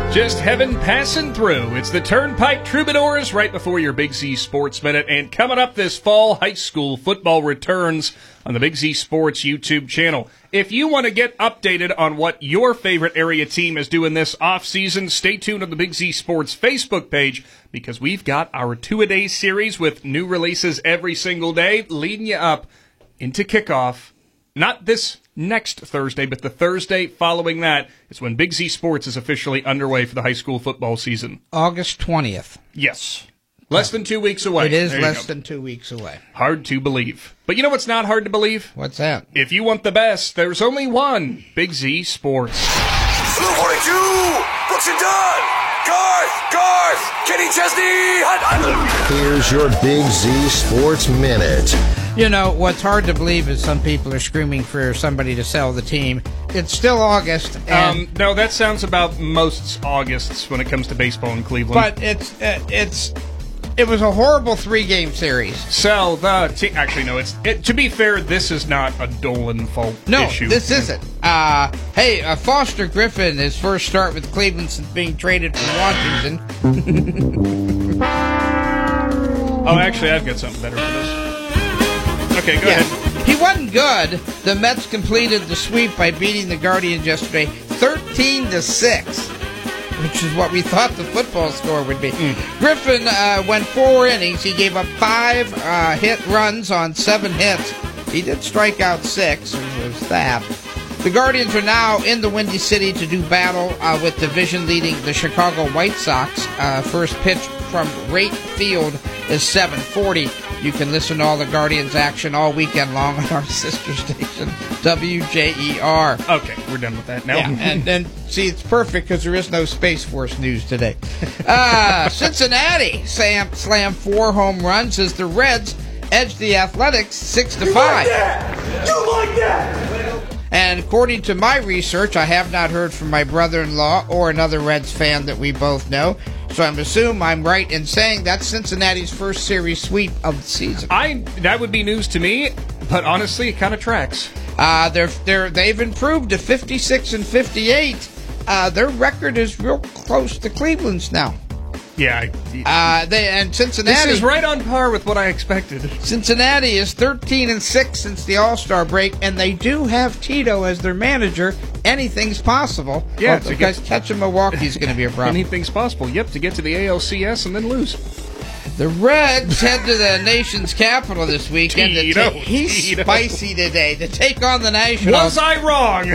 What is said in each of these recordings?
Just heaven passing through. It's the Turnpike Troubadours right before your Big Z Sports Minute. And coming up this fall, high school football returns on the Big Z Sports YouTube channel. If you want to get updated on what your favorite area team is doing this offseason, stay tuned on the Big Z Sports Facebook page because we've got our two-a-day series with new releases every single day, leading you up into kickoff. Not this next Thursday, but the Thursday following that is when Big Z Sports is officially underway for the high school football season. August 20th. Yes. Less than 2 weeks away. It is less than 2 weeks away. Hard to believe. But you know what's not hard to believe? What's that? If you want the best, there's only one Big Z Sports. Blue 42! Brooks and Dunn! Garth! Kenny Chesney! Here's your Big Z Sports Minute. You know, what's hard to believe is some people are screaming for somebody to sell the team. It's still August. And No, that sounds about most Augusts when it comes to baseball in Cleveland. But it was a horrible 3-game series. Sell the team. Actually, no. To be fair, this is not a Dolan fault issue. No, this isn't. Foster Griffin, his first start with Cleveland since being traded from Washington. Oh, actually, I've got something better for this. Okay, go ahead. He wasn't good. The Mets completed the sweep by beating the Guardians yesterday 13-6, which is what we thought the football score would be. Griffin went 4 innings. He gave up 5 hit runs on 7 hits. He did strike out 6, and there's that. The Guardians are now in the Windy City to do battle with division-leading the Chicago White Sox. First pitch from Rate Field is 7:40. You can listen to all the Guardians action all weekend long on our sister station, WJER. Okay, we're done with that now. Yeah, and then, see, it's perfect because there is no Space Force news today. Cincinnati slammed 4 home runs as the Reds edged the Athletics 6-5. You like that? And according to my research, I have not heard from my brother-in-law or another Reds fan that we both know. So I'm assuming I'm right in saying that's Cincinnati's first series sweep of the season. That would be news to me, but honestly, it kind of tracks. They've improved to 56-58. Their record is real close to Cleveland's now. Yeah. Cincinnati. This is right on par with what I expected. Cincinnati is 13-6 since the All-Star break, and they do have Tito as their manager. Anything's possible. Yeah, because catching Milwaukee is going to be a problem. Anything's possible. Yep, to get to the ALCS and then lose. The Reds head to the nation's capital this weekend. He's Tito. Spicy today to take on the Nationals. Was I wrong?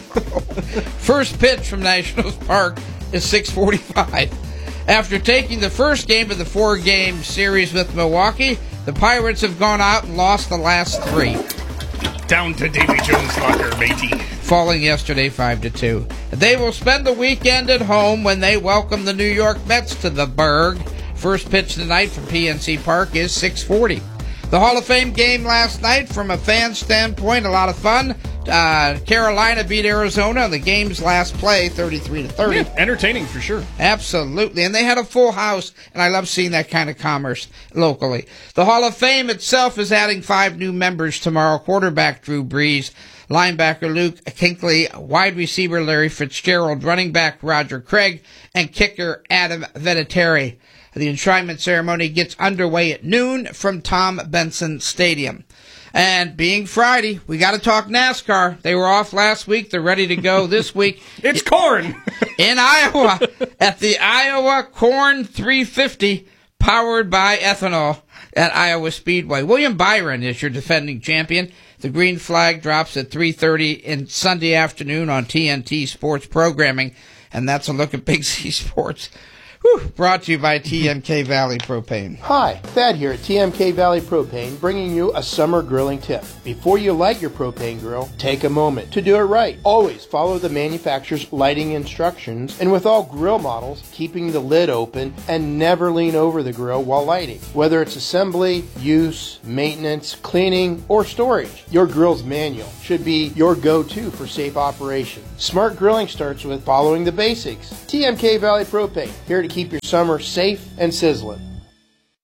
First pitch from Nationals Park is 6:45. After taking the first game of the 4-game series with Milwaukee, the Pirates have gone out and lost the last 3. Down to Davy Jones' locker, matey. Falling yesterday 5-2. They will spend the weekend at home when they welcome the New York Mets to the Burgh. First pitch tonight from PNC Park is 6:40. The Hall of Fame game last night, from a fan standpoint, a lot of fun. Carolina beat Arizona in the game's last play, 33-30. Yeah, entertaining for sure. Absolutely. And they had a full house, and I love seeing that kind of commerce locally. The Hall of Fame itself is adding 5 new members tomorrow. Quarterback Drew Brees, linebacker Luke Kuechly, wide receiver Larry Fitzgerald, running back Roger Craig, and kicker Adam Vinatieri. The enshrinement ceremony gets underway at noon from Tom Benson Stadium. And being Friday, we got to talk NASCAR. They were off last week. They're ready to go this week. It's corn! In Iowa, at the Iowa Corn 350, powered by ethanol at Iowa Speedway. William Byron is your defending champion. The green flag drops at 3:30 in Sunday afternoon on TNT Sports Programming. And that's a look at Big Z Sports. Brought to you by TMK Valley Propane. Hi, Thad here at TMK Valley Propane, bringing you a summer grilling tip. Before you light your propane grill, take a moment to do it right. Always follow the manufacturer's lighting instructions, and with all grill models, keeping the lid open and never lean over the grill while lighting. Whether it's assembly, use, maintenance, cleaning, or storage, your grill's manual should be your go-to for safe operation. Smart grilling starts with following the basics. TMK Valley Propane, here to keep your summer safe and sizzling.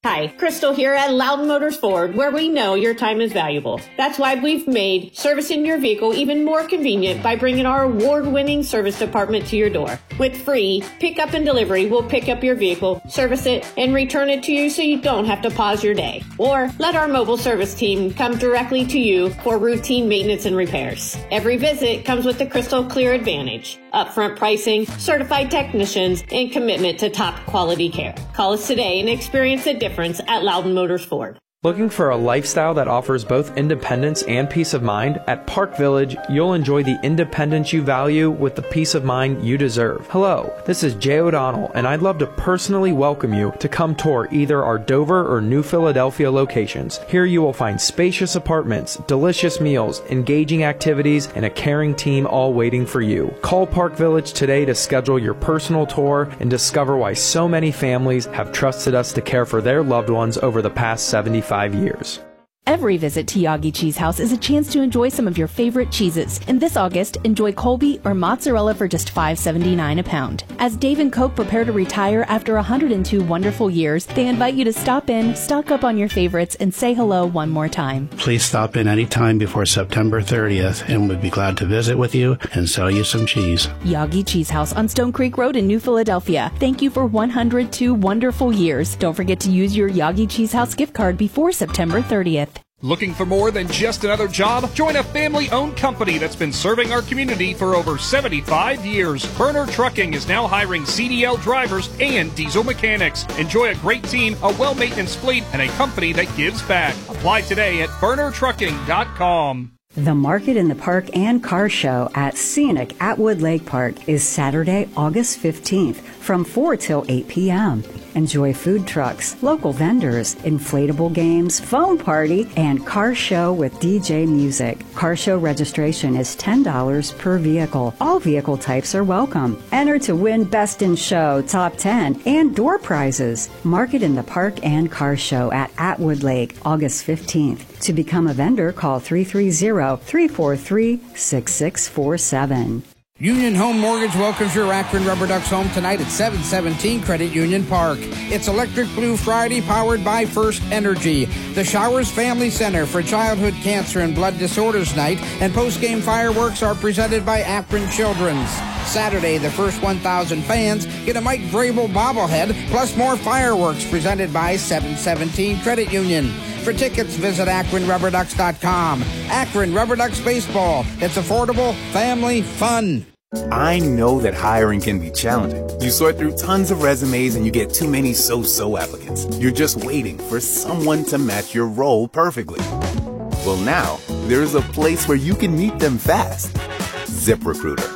Hi, Crystal here at Loudon Motors Ford, where we know your time is valuable. That's why we've made servicing your vehicle even more convenient by bringing our award-winning service department to your door. With free pickup and delivery, we'll pick up your vehicle, service it, and return it to you so you don't have to pause your day. Or let our mobile service team come directly to you for routine maintenance and repairs. Every visit comes with the Crystal Clear Advantage, upfront pricing, certified technicians, and commitment to top quality care. Call us today and experience the difference at Loudon Motors Ford. Looking for a lifestyle that offers both independence and peace of mind? At Park Village, you'll enjoy the independence you value with the peace of mind you deserve. Hello, this is Jay O'Donnell, and I'd love to personally welcome you to come tour either our Dover or New Philadelphia locations. Here you will find spacious apartments, delicious meals, engaging activities, and a caring team all waiting for you. Call Park Village today to schedule your personal tour and discover why so many families have trusted us to care for their loved ones over the past 75 years. Every visit to Yagi Cheese House is a chance to enjoy some of your favorite cheeses. And this August, enjoy Colby or mozzarella for just $5.79 a pound. As Dave and Coke prepare to retire after 102 wonderful years, they invite you to stop in, stock up on your favorites, and say hello one more time. Please stop in any time before September 30th, and we'd be glad to visit with you and sell you some cheese. Yagi Cheese House on Stone Creek Road in New Philadelphia. Thank you for 102 wonderful years. Don't forget to use your Yagi Cheese House gift card before September 30th. Looking for more than just another job? Join a family-owned company that's been serving our community for over 75 years. Burner Trucking is now hiring CDL drivers and diesel mechanics. Enjoy a great team, a well-maintenance fleet, and a company that gives back. Apply today at burnertrucking.com. The Market in the Park and Car Show at Scenic Atwood Lake Park is Saturday, August 15th from 4 till 8 p.m. Enjoy food trucks, local vendors, inflatable games, phone party, and car show with DJ music. Car show registration is $10 per vehicle. All vehicle types are welcome. Enter to win Best in Show, Top 10, and door prizes. Market in the Park and Car Show at Atwood Lake, August 15th. To become a vendor, call 330-343-6647. Union Home Mortgage welcomes your Akron Rubber Ducks home tonight at 717 Credit Union Park. It's Electric Blue Friday powered by First Energy. The Showers Family Center for Childhood Cancer and Blood Disorders Night and post-game fireworks are presented by Akron Children's. Saturday, the first 1,000 fans get a Mike Vrabel bobblehead plus more fireworks presented by 717 Credit Union. For tickets, visit AkronRubberDucks.com. Akron Rubber Ducks Baseball. It's affordable, family, fun. I know that hiring can be challenging. You sort through tons of resumes and you get too many so-so applicants. You're just waiting for someone to match your role perfectly. Well, now, there's a place where you can meet them fast. ZipRecruiter.